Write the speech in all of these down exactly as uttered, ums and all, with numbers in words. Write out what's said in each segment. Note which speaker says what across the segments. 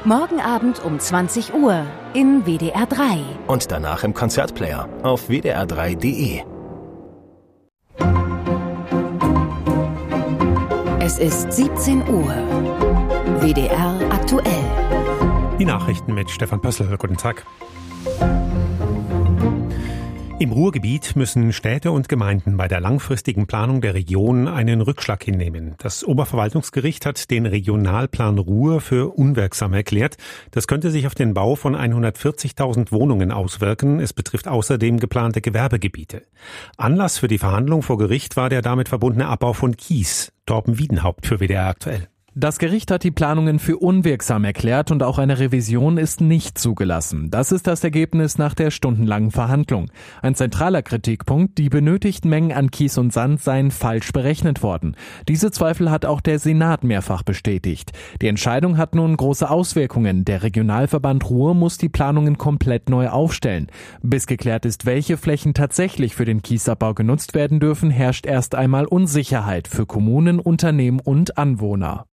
Speaker 1: Morgen Abend um zwanzig Uhr in W D R drei.
Speaker 2: Und danach im Konzertplayer auf w d r drei punkt d e.
Speaker 1: Es ist siebzehn Uhr. W D R aktuell.
Speaker 3: Die Nachrichten mit Stefan Pössl. Guten Tag. Im Ruhrgebiet müssen Städte und Gemeinden bei der langfristigen Planung der Region einen Rückschlag hinnehmen. Das Oberverwaltungsgericht hat den Regionalplan Ruhr für unwirksam erklärt. Das könnte sich auf den Bau von hundertvierzigtausend Wohnungen auswirken. Es betrifft außerdem geplante Gewerbegebiete. Anlass für die Verhandlung vor Gericht war der damit verbundene Abbau von Kies. Torben Wiedenhaupt für W D R aktuell.
Speaker 4: Das Gericht hat die Planungen für unwirksam erklärt und auch eine Revision ist nicht zugelassen. Das ist das Ergebnis nach der stundenlangen Verhandlung. Ein zentraler Kritikpunkt: die benötigten Mengen an Kies und Sand seien falsch berechnet worden. Diese Zweifel hat auch der Senat mehrfach bestätigt. Die Entscheidung hat nun große Auswirkungen. Der Regionalverband Ruhr muss die Planungen komplett neu aufstellen. Bis geklärt ist, welche Flächen tatsächlich für den Kiesabbau genutzt werden dürfen, herrscht erst einmal Unsicherheit für Kommunen, Unternehmen und Anwohner.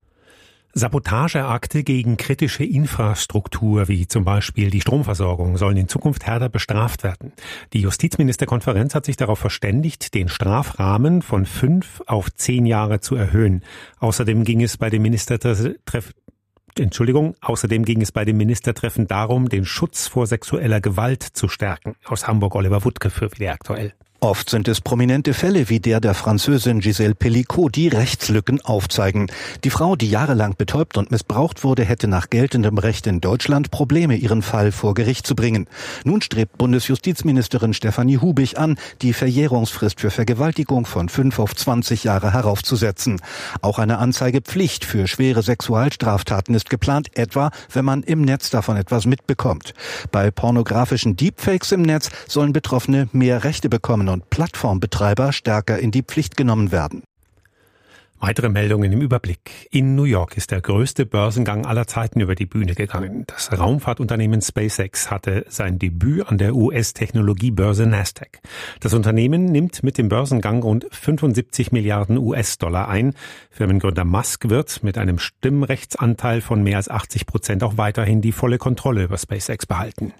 Speaker 3: Sabotageakte gegen kritische Infrastruktur, wie zum Beispiel die Stromversorgung, sollen in Zukunft härter bestraft werden. Die Justizministerkonferenz hat sich darauf verständigt, den Strafrahmen von fünf auf zehn Jahre zu erhöhen. Außerdem ging es bei dem Ministertreffen Entschuldigung, außerdem ging es bei dem Ministertreffen darum, den Schutz vor sexueller Gewalt zu stärken. Aus Hamburg Oliver Wuttke für W D R aktuell.
Speaker 5: Oft sind es prominente Fälle wie der der Französin Gisèle Pelicot, die Rechtslücken aufzeigen. Die Frau, die jahrelang betäubt und missbraucht wurde, hätte nach geltendem Recht in Deutschland Probleme, ihren Fall vor Gericht zu bringen. Nun strebt Bundesjustizministerin Stefanie Hubig an, die Verjährungsfrist für Vergewaltigung von fünf auf zwanzig Jahre heraufzusetzen. Auch eine Anzeigepflicht für schwere Sexualstraftaten ist geplant, etwa wenn man im Netz davon etwas mitbekommt. Bei pornografischen Deepfakes im Netz sollen Betroffene mehr Rechte bekommen und Plattformbetreiber stärker in die Pflicht genommen werden.
Speaker 3: Weitere Meldungen im Überblick. In New York ist der größte Börsengang aller Zeiten über die Bühne gegangen. Das Raumfahrtunternehmen SpaceX hatte sein Debüt an der U S-Technologiebörse Nasdaq. Das Unternehmen nimmt mit dem Börsengang rund fünfundsiebzig Milliarden U S-Dollar ein. Firmengründer Musk wird mit einem Stimmrechtsanteil von mehr als achtzig Prozent auch weiterhin die volle Kontrolle über SpaceX behalten.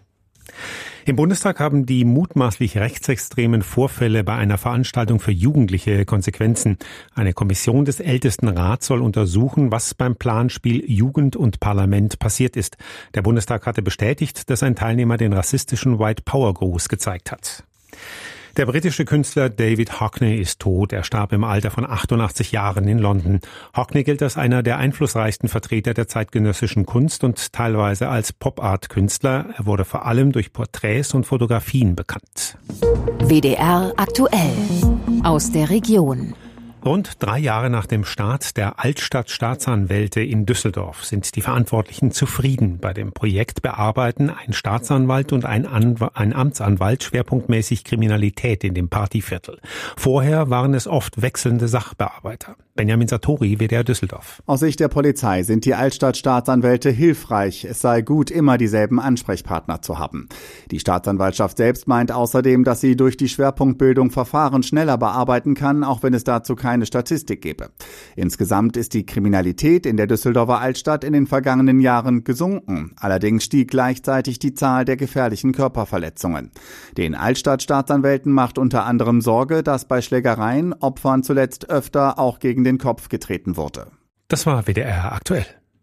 Speaker 3: Im Bundestag haben die mutmaßlich rechtsextremen Vorfälle bei einer Veranstaltung für Jugendliche Konsequenzen. Eine Kommission des Ältestenrats soll untersuchen, was beim Planspiel Jugend und Parlament passiert ist. Der Bundestag hatte bestätigt, dass ein Teilnehmer den rassistischen White Power Gruß gezeigt hat. Der britische Künstler David Hockney ist tot. Er starb im Alter von achtundachtzig Jahren in London. Hockney gilt als einer der einflussreichsten Vertreter der zeitgenössischen Kunst und teilweise als Pop-Art-Künstler. Er wurde vor allem durch Porträts und Fotografien bekannt.
Speaker 1: W D R aktuell aus der Region.
Speaker 3: Rund drei Jahre nach dem Start der Altstadt-Staatsanwälte in Düsseldorf sind die Verantwortlichen zufrieden. Bei dem Projekt bearbeiten ein Staatsanwalt und ein, Anw- ein Amtsanwalt schwerpunktmäßig Kriminalität in dem Partyviertel. Vorher waren es oft wechselnde Sachbearbeiter. Benjamin Satori, W D R Düsseldorf.
Speaker 6: Aus Sicht der Polizei sind die Altstadt-Staatsanwälte hilfreich. Es sei gut, immer dieselben Ansprechpartner zu haben. Die Staatsanwaltschaft selbst meint außerdem, dass sie durch die Schwerpunktbildung Verfahren schneller bearbeiten kann, auch wenn es dazu keine Statistik gäbe. Insgesamt ist die Kriminalität in der Düsseldorfer Altstadt in den vergangenen Jahren gesunken. Allerdings stieg gleichzeitig die Zahl der gefährlichen Körperverletzungen. Den Altstadt-Staatsanwälten macht unter anderem Sorge, dass bei Schlägereien Opfern zuletzt öfter auch gegen den Kopf getreten wurde.
Speaker 3: Das war W D R aktuell.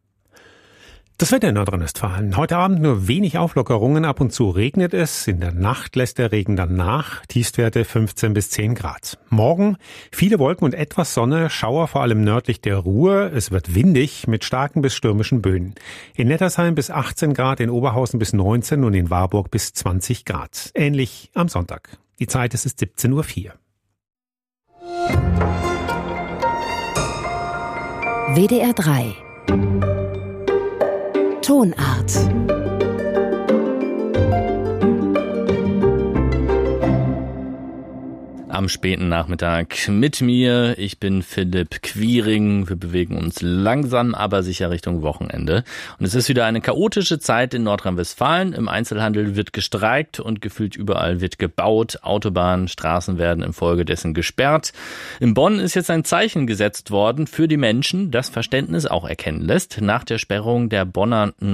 Speaker 3: Das Wetter in Nordrhein-Westfalen. Heute Abend nur wenig Auflockerungen, ab und zu regnet es. In der Nacht lässt der Regen dann nach. Tiefstwerte fünfzehn bis zehn Grad. Morgen viele Wolken und etwas Sonne, Schauer vor allem nördlich der Ruhr. Es wird windig mit starken bis stürmischen Böen. In Nettersheim bis achtzehn Grad, in Oberhausen bis neunzehn und in Warburg bis zwanzig Grad. Ähnlich am Sonntag. Die Zeit ist es siebzehn Uhr vier.
Speaker 1: W D R drei Tonart.
Speaker 7: Am späten Nachmittag mit mir. Ich bin Philipp Quiring. Wir bewegen uns langsam, aber sicher Richtung Wochenende. Und es ist wieder eine chaotische Zeit in Nordrhein-Westfalen. Im Einzelhandel wird gestreikt und gefühlt überall wird gebaut. Autobahnen, Straßen werden infolgedessen gesperrt. In Bonn ist jetzt ein Zeichen gesetzt worden für die Menschen, das Verständnis auch erkennen lässt. Nach der Sperrung der Bonner